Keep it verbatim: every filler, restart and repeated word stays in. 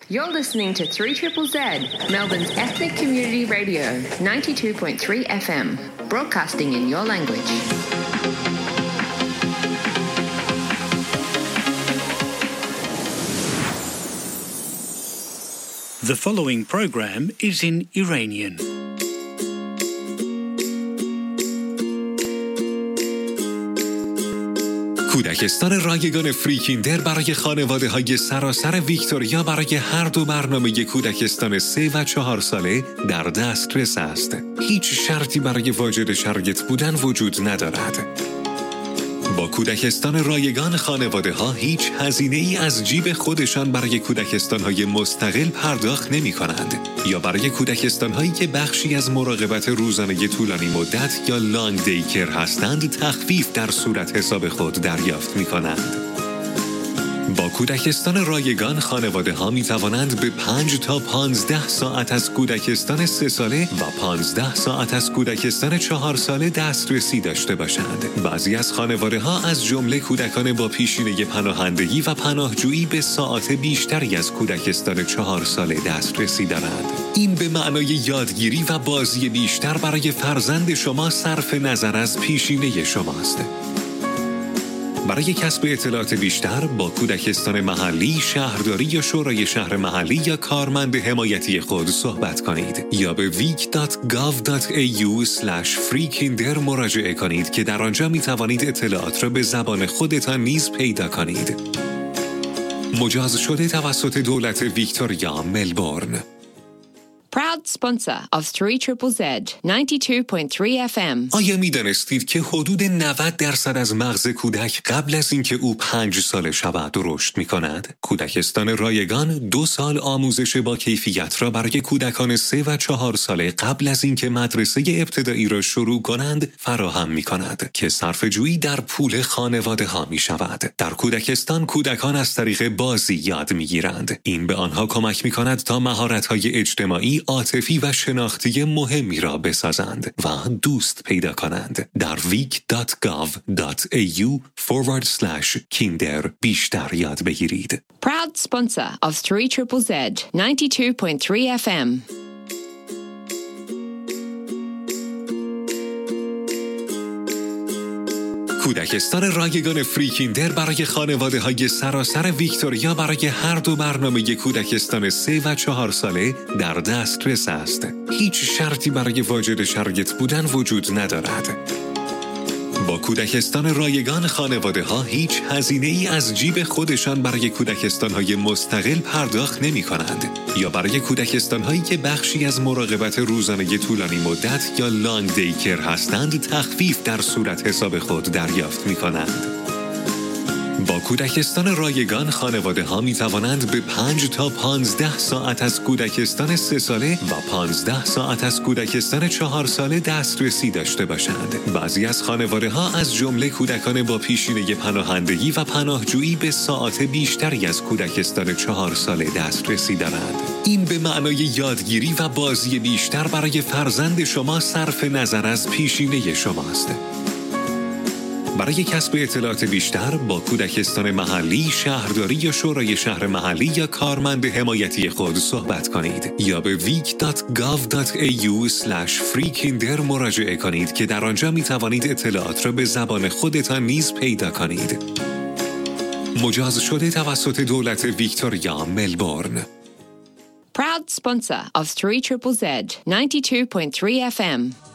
You're listening to three Z Z, Melbourne's ethnic community radio, ninety-two point three F M, broadcasting in your language. The following program is in Iranian. کودکستان رایگان فریکیندر برای خانواده های سراسر ویکتوریا برای هر دو برنامه کودکستان سه و چهار ساله در دسترس است. هیچ شرطی برای واجد شرایط بودن وجود ندارد. با کودکستان رایگان خانواده ها هیچ هزینه ای از جیب خودشان برای کودکستان های مستقل پرداخت نمی کنند یا برای کودکستان هایی که بخشی از مراقبت روزانه طولانی مدت یا لانگ دیکر هستند تخفیف در صورت حساب خود دریافت می کنند. با کودکستان رایگان خانواده ها می توانند به پنج تا پانزده ساعت از کودکستان سه ساله و پانزده ساعت از کودکستان چهار ساله دسترسی داشته باشند. بعضی از خانواده ها از جمله کودکان با پیشینه پناهندگی و پناهجویی به ساعت بیشتری از کودکستان چهار ساله دسترسی دارند. این به معنای یادگیری و بازی بیشتر برای فرزند شما صرف نظر از پیشینه شماست. برای کسب اطلاعات بیشتر با کودکستان محلی، شهرداری یا شورای شهر محلی یا کارمند حمایتی خود صحبت کنید یا به week dot gov dot a u slash freekinder مراجعه کنید که در آنجا می توانید اطلاعات را به زبان خودتان نیز پیدا کنید. مجاز شده توسط دولت ویکتوریا ملبورن. Proud sponsor of three Z Z, ninety-two point three F M. آیا می دانستید که حدود نود درصد از مغز کودک قبل از اینکه او پنج ساله شود رشد می کند؟ کودکستان رایگان دو سال آموزش با کیفیت را برای کودکان سه و چهار ساله قبل از اینکه مدرسه ابتدایی را شروع کنند فراهم می کند که صرفه‌جویی در پول خانواده ها می شود. در کودکستان کودکان از طریق بازی یاد می گیرند. این به آنها کمک می کند تا مهارت های اجتماعی، عاطفی و شناختی مهمی را بسازند و دوست پیدا کنند. در week dot gov dot a u forward slash kinder بیشتر یاد بگیرید. Proud sponsor of three Z Z, ninety-two point three F M. کودکستان رایگان فریکیندر برای خانواده های سراسر ویکتوریا برای هر دو برنامه کودکستان سه و چهار ساله در دسترس است. هیچ شرطی برای واجد شرایط بودن وجود ندارد. با کودکستان رایگان خانواده ها هیچ هزینه ای از جیب خودشان برای کودکستان های مستقل پرداخت نمی کنند یا برای کودکستان هایی که بخشی از مراقبت روزانه طولانی مدت یا لانگ دیکر هستند تخفیف در صورت حساب خود دریافت می کنند. با کودکستان رایگان خانواده ها می توانند به پنج تا پانزده ساعت از کودکستان سه ساله و پانزده ساعت از کودکستان چهار ساله دسترسی داشته باشند. بعضی از خانواده ها از جمله کودکان با پیشینه پناهندگی و پناهجویی به ساعت بیشتری از کودکستان چهار ساله دسترسی دارند. این به معنای یادگیری و بازی بیشتر برای فرزند شما صرف نظر از پیشینه شماست. برای کسب اطلاعات بیشتر با کودکستان محلی، شهرداری یا شورای شهر محلی یا کارمند حمایتی خود صحبت کنید یا به week dot gov dot a u slash freekinder مراجعه کنید که در آنجا می توانید اطلاعات را به زبان خودتان نیز پیدا کنید. مجاز شده توسط دولت ویکتوریا ملبورن. Proud sponsor of three Z Z, ninety-two point three F M.